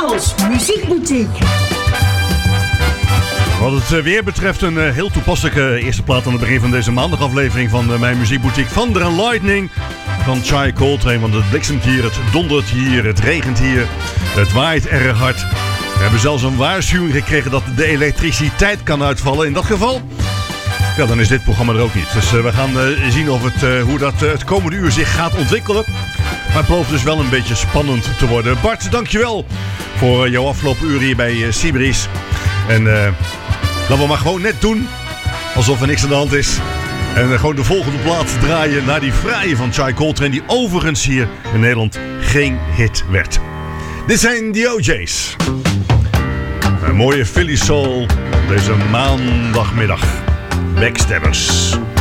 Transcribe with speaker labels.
Speaker 1: Charles Muziekboutique.
Speaker 2: Wat het weer betreft een heel toepasselijke eerste plaat aan het begin van deze maandagaflevering van mijn Muziekboutique. Thunder and Lightning van Chai Coltrane. Want het bliksemt hier, het dondert hier, het regent hier, het waait erg hard. We hebben zelfs een waarschuwing gekregen dat de elektriciteit kan uitvallen. In dat geval, ja, dan is dit programma er ook niet. Dus we gaan zien of hoe dat het komende uur zich gaat ontwikkelen. Maar het belooft dus wel een beetje spannend te worden. Bart, dankjewel voor jouw afgelopen uur hier bij Sibris. En laten we maar gewoon net doen alsof er niks aan de hand is. En gewoon de volgende plaat draaien naar die fraaie van Chai Coltrane, die overigens hier in Nederland geen hit werd. Dit zijn de OJ's. Een mooie Philly soul deze maandagmiddag. Backstabbers.